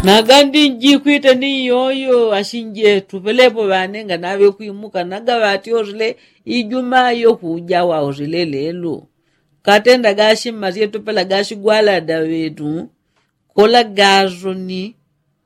Nagandi njikwita ni yoyo ashinje tupelepo banenga nawe kuimuka nagawati ozile ijuma yo kujawa ozile lelo. Katenda gashi mazie tupela gashi gwala da wetu. Kola gazo ni